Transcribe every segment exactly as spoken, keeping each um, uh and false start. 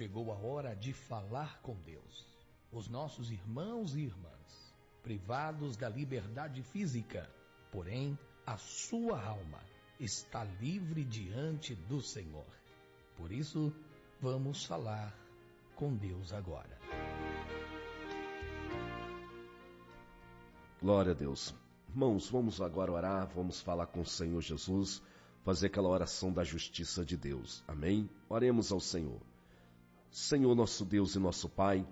chegou a hora de falar com Deus. Os nossos irmãos e irmãs, privados da liberdade física, porém a sua alma está livre diante do Senhor. Por isso, vamos falar com Deus agora. Glória a Deus. Irmãos, vamos agora orar, vamos falar com o Senhor Jesus, fazer aquela oração da justiça de Deus. Amém? Oremos ao Senhor. Senhor, nosso Deus e nosso Pai,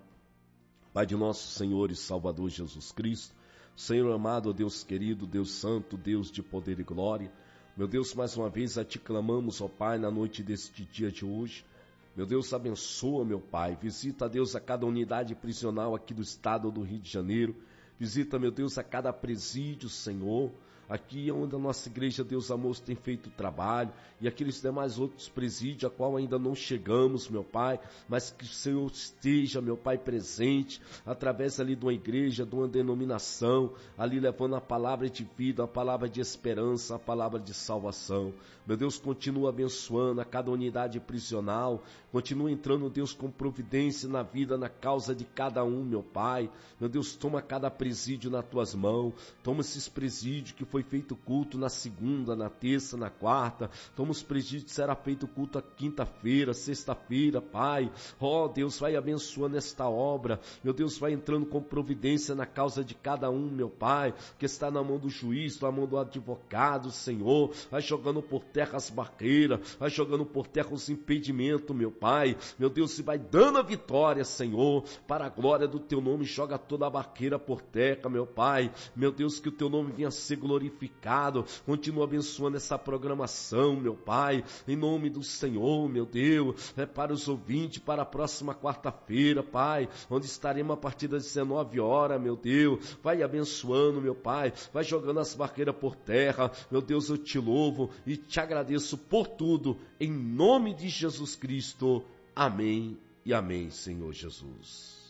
Pai de nosso Senhor e Salvador Jesus Cristo, Senhor amado, Deus querido, Deus santo, Deus de poder e glória, meu Deus, mais uma vez a Ti clamamos, ó Pai, na noite deste dia de hoje. Meu Deus, abençoa, meu Pai, visita, Deus, a cada unidade prisional aqui do estado do Rio de Janeiro, visita, meu Deus, a cada presídio, Senhor, aqui onde a nossa igreja, Deus amor, tem feito trabalho, e aqueles demais outros presídios a qual ainda não chegamos, meu Pai, mas que o Senhor esteja, meu Pai, presente, através ali de uma igreja, de uma denominação, ali levando a palavra de vida, a palavra de esperança, a palavra de salvação. Meu Deus, continua abençoando a cada unidade prisional, continua entrando, Deus, com providência na vida, na causa de cada um, meu Pai. Meu Deus, toma cada presídio nas tuas mãos, toma esses presídios que foi feito culto na segunda, na terça, na quarta, toma os presídios que será feito culto a quinta-feira, sexta-feira, Pai. Ó Deus, vai abençoando esta obra, meu Deus, vai entrando com providência na causa de cada um, meu Pai, que está na mão do juiz, na mão do advogado, Senhor, vai jogando por terra as barreiras, vai jogando por terra os impedimentos, meu Pai, meu Deus, se vai dando a vitória, Senhor, para a glória do Teu nome, joga toda a barreira por terra, meu Pai, meu Deus, que o Teu nome venha a ser glorificado, continua abençoando essa programação, meu Pai, em nome do Senhor, meu Deus, é para os ouvintes, para a próxima quarta-feira, Pai, onde estaremos a partir das dezenove horas, meu Deus, vai abençoando, meu Pai, vai jogando as barreiras por terra, meu Deus, eu te louvo e te agradeço por tudo, em nome de Jesus Cristo, amém e amém, Senhor Jesus.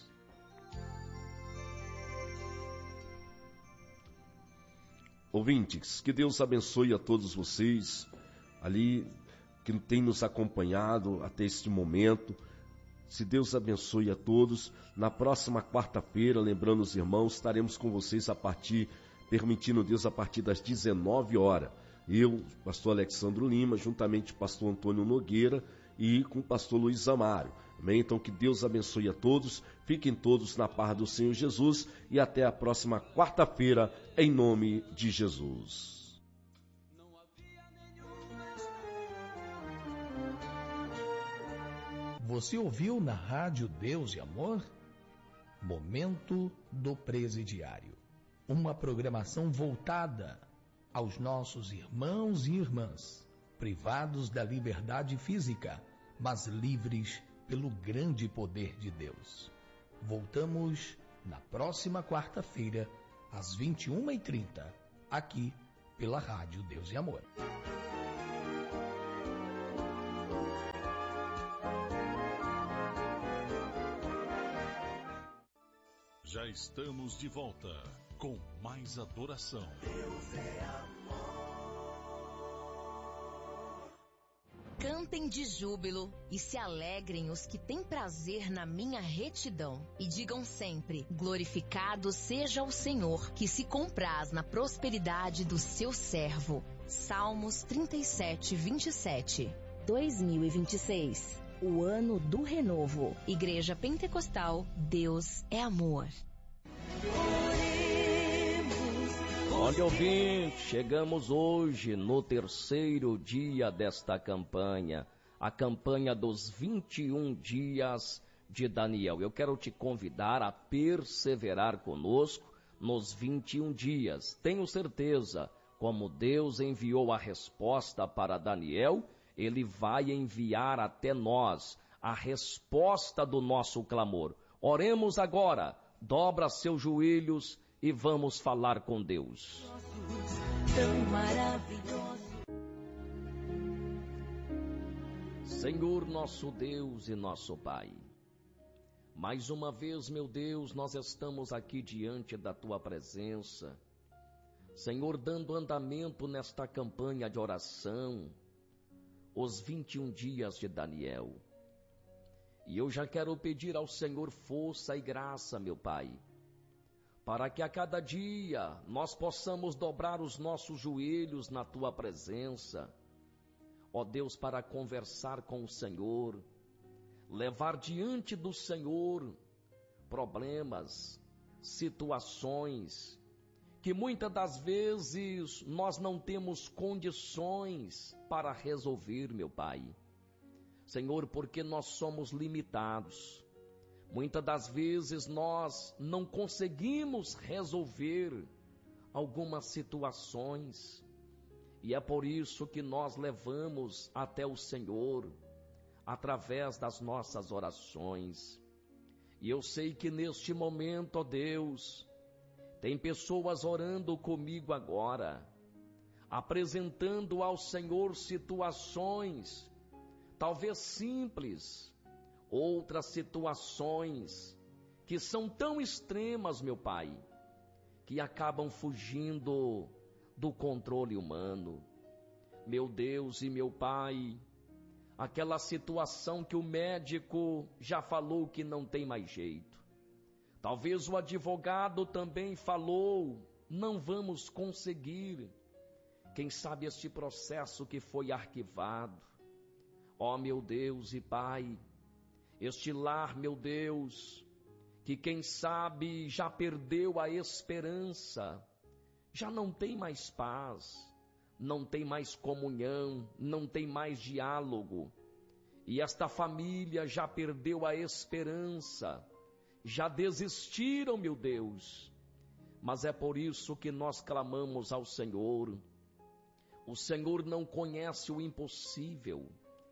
Ouvintes, que Deus abençoe a todos vocês ali que tem nos acompanhado até este momento. Se Deus abençoe a todos. Na próxima quarta-feira, lembrando os irmãos, estaremos com vocês a partir, permitindo Deus, a partir das dezenove horas. Eu, pastor Alexandro Lima, juntamente com o pastor Antônio Nogueira e com o pastor Luiz Amaro. Amém? Então que Deus abençoe a todos, fiquem todos na paz do Senhor Jesus e até a próxima quarta-feira, em nome de Jesus. Você ouviu na Rádio Deus e Amor? Momento do Presidiário. Uma programação voltada aos nossos irmãos e irmãs, privados da liberdade física, mas livres pelo grande poder de Deus. Voltamos na próxima quarta-feira, às vinte e uma e trinta, aqui pela Rádio Deus e Amor. Já estamos de volta com mais adoração. Deus é amor. Cantem de júbilo e se alegrem os que têm prazer na minha retidão. E digam sempre, glorificado seja o Senhor, que se compraz na prosperidade do seu servo. Salmos trinta e sete, vinte e sete. dois mil e vinte e seis, o ano do renovo. Igreja Pentecostal, Deus é amor. Olha, ouvinte, chegamos hoje no terceiro dia desta campanha, a campanha dos vinte e um dias de Daniel. Eu quero te convidar a perseverar conosco nos vinte e um dias. Tenho certeza, como Deus enviou a resposta para Daniel, Ele vai enviar até nós a resposta do nosso clamor. Oremos agora, dobra seus joelhos e vamos falar com Deus. Tão maravilhoso. Senhor, nosso Deus e nosso Pai, mais uma vez, meu Deus, nós estamos aqui diante da Tua presença, Senhor, dando andamento nesta campanha de oração, os vinte e um dias de Daniel. E eu já quero pedir ao Senhor força e graça, meu Pai, para que a cada dia nós possamos dobrar os nossos joelhos na Tua presença, ó Deus, para conversar com o Senhor, levar diante do Senhor problemas, situações, que muitas das vezes nós não temos condições para resolver, meu Pai. Senhor, porque nós somos limitados. Muitas das vezes nós não conseguimos resolver algumas situações. E é por isso que nós levamos até o Senhor, através das nossas orações. E eu sei que neste momento, ó Deus, tem pessoas orando comigo agora, apresentando ao Senhor situações, talvez simples, outras situações que são tão extremas, meu Pai, que acabam fugindo do controle humano. Meu Deus e meu Pai, aquela situação que o médico já falou que não tem mais jeito. Talvez o advogado também falou, não vamos conseguir. Quem sabe este processo que foi arquivado. Ó meu Deus e Pai, este lar, meu Deus, que quem sabe já perdeu a esperança, já não tem mais paz, não tem mais comunhão, não tem mais diálogo. E esta família já perdeu a esperança, já desistiram, meu Deus. Mas é por isso que nós clamamos ao Senhor. O Senhor não conhece o impossível.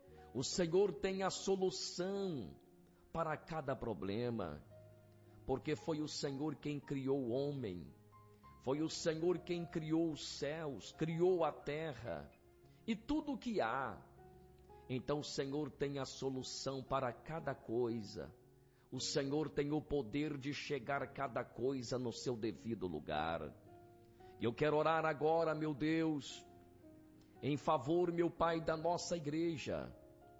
O Senhor tem a solução para cada problema, porque foi o Senhor quem criou o homem, foi o Senhor quem criou os céus, criou a terra e tudo o que há. Então o Senhor tem a solução para cada coisa. O Senhor tem o poder de chegar cada coisa no seu devido lugar. E eu quero orar agora, meu Deus, em favor, meu Pai, da nossa igreja.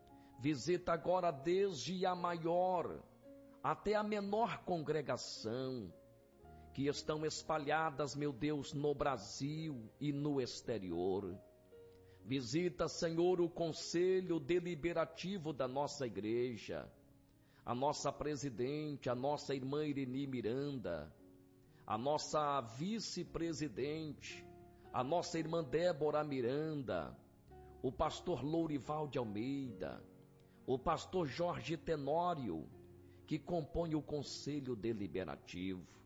Visita agora desde a maior até a menor congregação que estão espalhadas, meu Deus, no Brasil e no exterior. Visita, Senhor, o conselho deliberativo da nossa igreja, a nossa presidente, a nossa irmã Ireni Miranda, a nossa vice-presidente, a nossa irmã Débora Miranda, o pastor Lourival de Almeida, o pastor Jorge Tenório, que compõe o conselho deliberativo.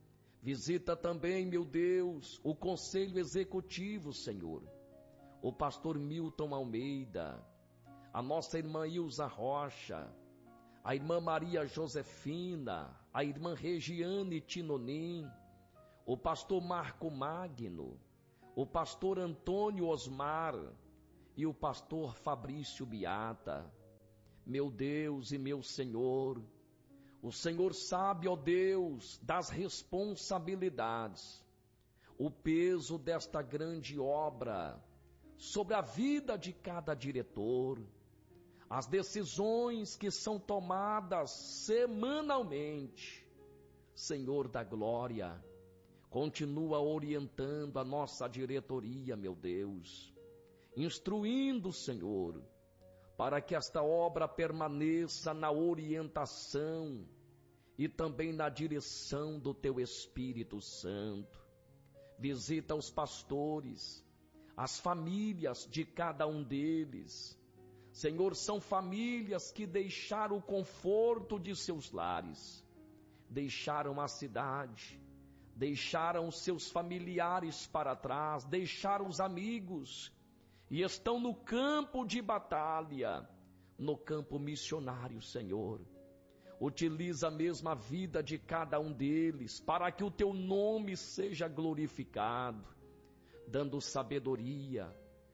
Visita também, meu Deus, o conselho executivo, Senhor, o pastor Milton Almeida, a nossa irmã Ilza Rocha, a irmã Maria Josefina, a irmã Regiane Tinonim, o pastor Marco Magno, o pastor Antônio Osmar e o pastor Fabrício Beata. Meu Deus e meu Senhor, o Senhor sabe, ó Deus, das responsabilidades, o peso desta grande obra sobre a vida de cada diretor, as decisões que são tomadas semanalmente. Senhor da glória, continua orientando a nossa diretoria, meu Deus, instruindo, Senhor, para que esta obra permaneça na orientação e também na direção do Teu Espírito Santo. Visita os pastores, as famílias de cada um deles. Senhor, são famílias que deixaram o conforto de seus lares, deixaram a cidade, deixaram seus familiares para trás, deixaram os amigos, e estão no campo de batalha, no campo missionário, Senhor. Utiliza mesmo a vida de cada um deles, para que o Teu nome seja glorificado, dando sabedoria,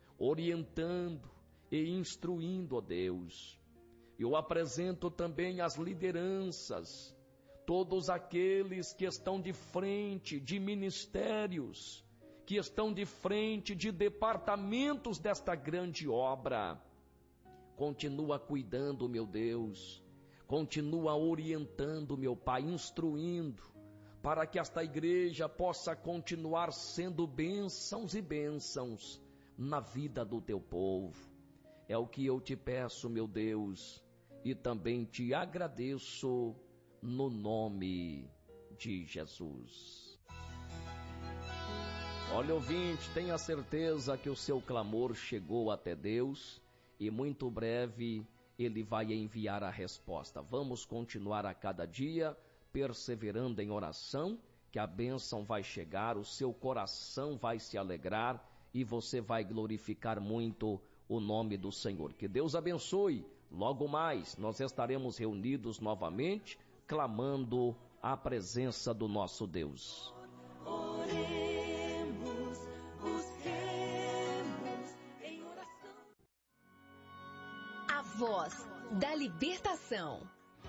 orientando e instruindo, ó Deus. Eu apresento também as lideranças, todos aqueles que estão de frente de ministérios, que estão de frente de departamentos desta grande obra. Continua cuidando, meu Deus, Continua orientando, meu Pai, instruindo, para que esta igreja possa continuar sendo bênçãos e bênçãos na vida do teu povo. É o que eu te peço, meu Deus, e também te agradeço no nome de Jesus. Olha, ouvinte, tenha certeza que o seu clamor chegou até Deus e muito breve Ele vai enviar a resposta. Vamos continuar a cada dia perseverando em oração, que a bênção vai chegar, o seu coração vai se alegrar e você vai glorificar muito o nome do Senhor. Que Deus abençoe. Logo mais nós estaremos reunidos novamente, clamando a presença do nosso Deus. Oremos, busquemos em oração. A voz da libertação.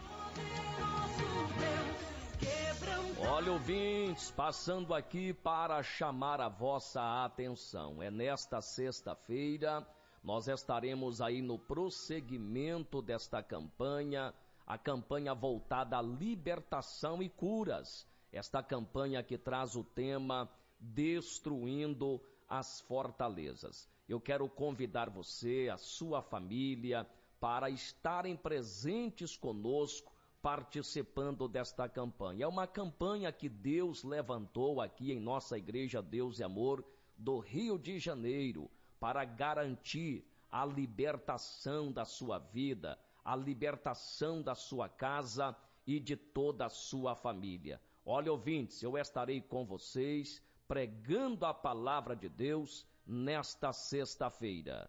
Olha, ouvintes, passando aqui para chamar a vossa atenção. É nesta sexta-feira, nós estaremos aí no prosseguimento desta campanha, a campanha voltada à libertação e curas. Esta campanha que traz o tema Destruindo as Fortalezas. Eu quero convidar você, a sua família, para estarem presentes conosco, participando desta campanha. É uma campanha que Deus levantou aqui em nossa Igreja Deus e Amor do Rio de Janeiro para garantir a libertação da sua vida, a libertação da sua casa e de toda a sua família. Olha, ouvintes, eu estarei com vocês pregando a palavra de Deus nesta sexta-feira.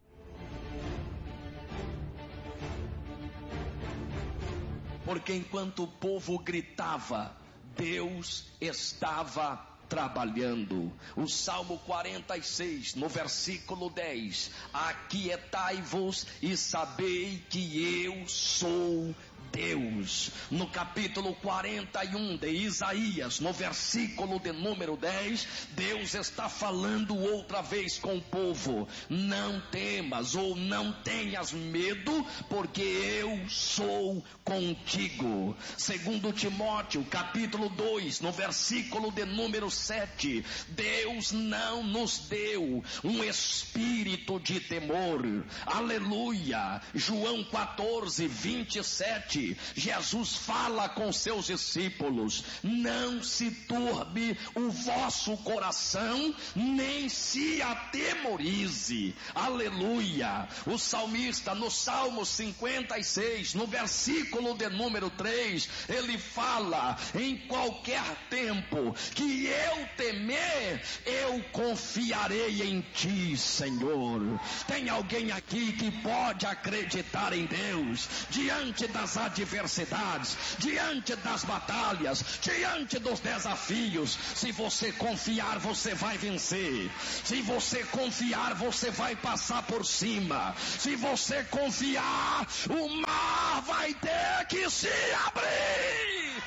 Porque enquanto o povo gritava, Deus estava trabalhando. O Salmo quarenta e seis, no versículo dez: aquietai-vos e sabei que eu sou Deus. No capítulo quarenta e um de Isaías, no versículo de número dez, Deus está falando outra vez com o povo: não temas ou não tenhas medo, porque eu sou contigo. Segundo Timóteo, capítulo dois, no versículo de número sete, Deus não nos deu um espírito de temor. Aleluia. João quatorze, vinte e sete, Jesus fala com seus discípulos: não se turbe o vosso coração, nem se atemorize. Aleluia. O salmista, no Salmo cinquenta e seis, no versículo de número três, ele fala: em qualquer tempo que eu temer, eu confiarei em ti, Senhor. Tem alguém aqui que pode acreditar em Deus diante das adversidades, diante das batalhas, diante dos desafios? Se você confiar, você vai vencer. Se você confiar, você vai passar por cima. Se você confiar, o mar vai ter que se abrir.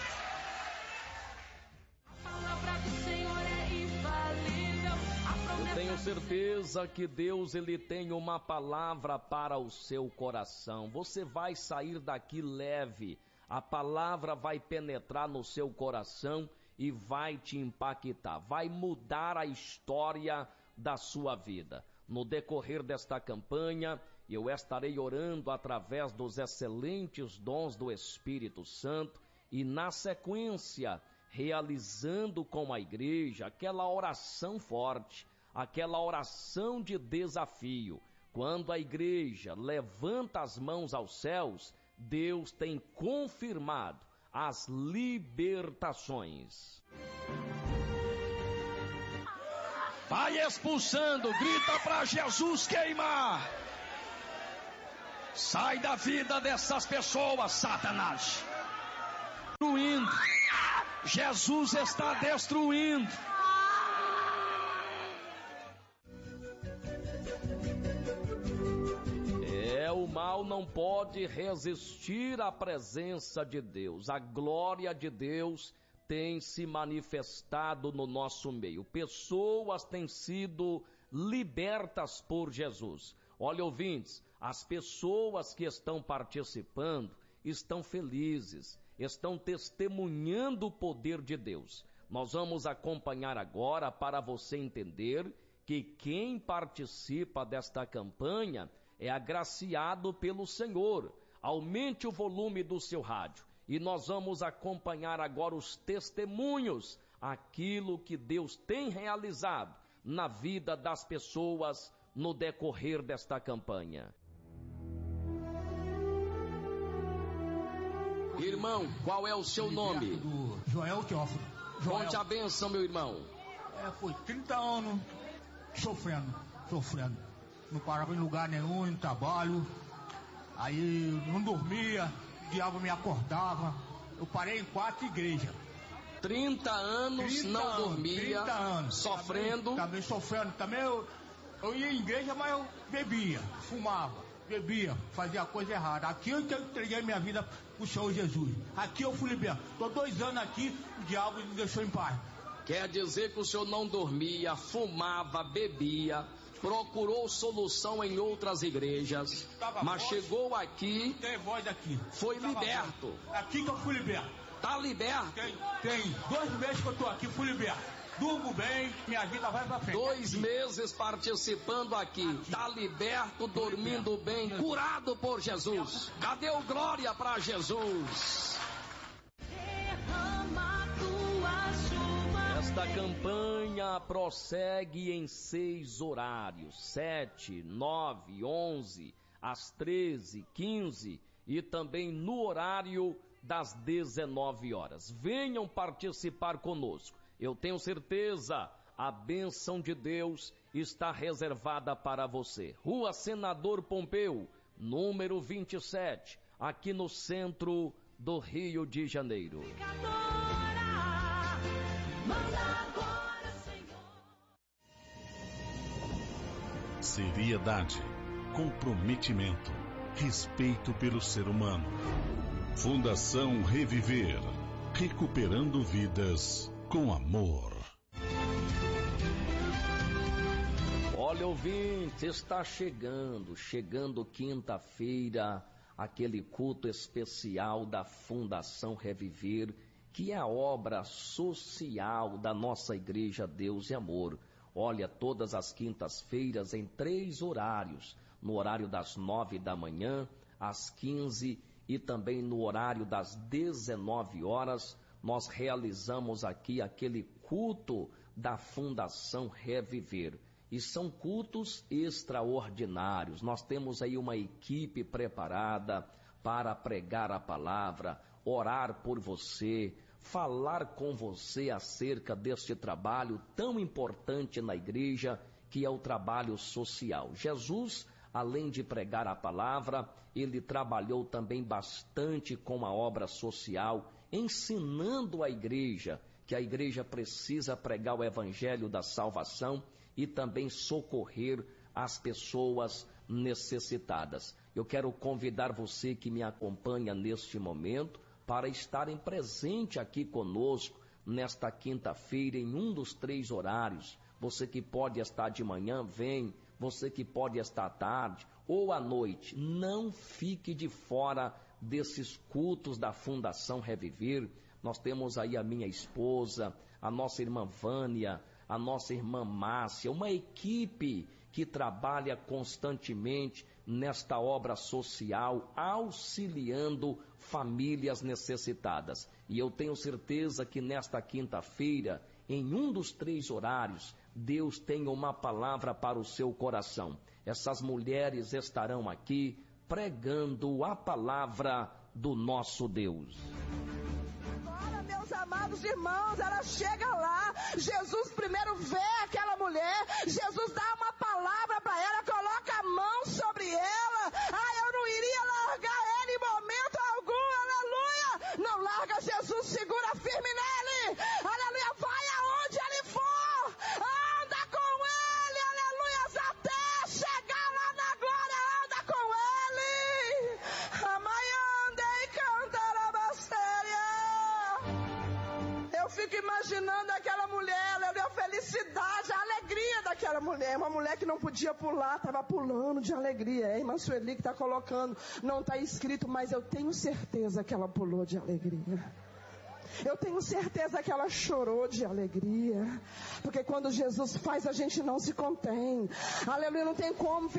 Eu tenho certeza que Deus, ele tem uma palavra para o seu coração. Você vai sair daqui leve. A palavra vai penetrar no seu coração e vai te impactar. Vai mudar a história da sua vida. No decorrer desta campanha, eu estarei orando através dos excelentes dons do Espírito Santo e, na sequência, realizando com a igreja aquela oração forte, aquela oração de desafio. Quando a igreja levanta as mãos aos céus, Deus tem confirmado as libertações. Vai expulsando, grita para Jesus queimar. Sai da vida dessas pessoas, Satanás. Destruindo. Jesus está destruindo. É, o mal não pode resistir à presença de Deus. A glória de Deus tem se manifestado no nosso meio. Pessoas têm sido libertas por Jesus. Olha, ouvintes, as pessoas que estão participando, estão felizes, estão testemunhando o poder de Deus. Nós vamos acompanhar agora para você entender que quem participa desta campanha é agraciado pelo Senhor. Aumente o volume do seu rádio e nós vamos acompanhar agora os testemunhos, aquilo que Deus tem realizado na vida das pessoas no decorrer desta campanha. Irmão, qual é o seu nome? Do Joel Teófilo. Conte a bênção, meu irmão. É, foi trinta anos sofrendo, sofrendo. Não parava em lugar nenhum, em trabalho. Aí não dormia, o diabo me acordava. Eu parei em quatro igrejas. trinta anos trinta não anos, dormia, trinta anos. sofrendo. Também, também sofrendo. Também eu, eu ia em igreja, mas eu bebia, fumava, bebia, fazia coisa errada. Aqui eu entreguei minha vida pro Senhor Jesus. Aqui eu fui liberto. Tô dois anos aqui, o diabo me deixou em paz. Quer dizer que o senhor não dormia, fumava, bebia, procurou solução em outras igrejas, mas chegou aqui, tem voz aqui, foi liberto. Aqui que eu fui liberto. Tá liberto? Tem, tem dois meses que eu tô aqui, fui liberto. Durmo bem, minha vida vai pra frente. Dois meses participando aqui, aqui. Tá liberto, dormindo bem, curado por Jesus. Cadê o glória pra Jesus? Esta campanha prossegue em seis horários, sete, nove, onze, às treze, quinze e também no horário das dezenove horas. Venham participar conosco. Eu tenho certeza, a bênção de Deus está reservada para você. Rua Senador Pompeu, número vinte e sete, aqui no centro do Rio de Janeiro. Seriedade, comprometimento, respeito pelo ser humano. Fundação Reviver, recuperando vidas com amor. Olha, ouvinte, está chegando, chegando quinta-feira, aquele culto especial da Fundação Reviver, que é a obra social da nossa Igreja Deus e Amor. Olha, todas as quintas-feiras em três horários, no horário das nove da manhã, às quinze e também no horário das dezenove horas, nós realizamos aqui aquele culto da Fundação Reviver. E são cultos extraordinários. Nós temos aí uma equipe preparada para pregar a palavra, orar por você, falar com você acerca deste trabalho tão importante na igreja, que é o trabalho social. Jesus, além de pregar a palavra, ele trabalhou também bastante com a obra social, ensinando a igreja que a igreja precisa pregar o evangelho da salvação e também socorrer as pessoas necessitadas. Eu quero convidar você que me acompanha neste momento para estarem presente aqui conosco nesta quinta-feira em um dos três horários. Você que pode estar de manhã, vem. Você que pode estar à tarde ou à noite, não fique de fora desses cultos da Fundação Reviver. Nós temos aí a minha esposa, a nossa irmã Vânia, a nossa irmã Márcia, uma equipe que trabalha constantemente nesta obra social, auxiliando famílias necessitadas. E eu tenho certeza que nesta quinta-feira, em um dos três horários, Deus tem uma palavra para o seu coração. Essas mulheres estarão aqui pregando a palavra do nosso Deus. Meus amados irmãos, ela chega lá, Jesus primeiro vê aquela mulher, Jesus dá uma palavra para ela, coloca a mão sobre ela. Ah, eu não iria largar ele em momento algum, aleluia. Não larga Jesus, segura firme nele, aleluia. Vai aonde ele for, anda com ele, aleluia, até chegar lá na glória, anda com ele. Amanhã andei cantar a bastéria. Eu fico imaginando aquela mulher, a felicidade, a alegria daquela aquela mulher, uma mulher que não podia pular, estava pulando de alegria. É a irmã Sueli que está colocando, não está escrito, mas eu tenho certeza que ela pulou de alegria. Eu tenho certeza que ela chorou de alegria. Porque quando Jesus faz, a gente não se contém. Aleluia, não tem como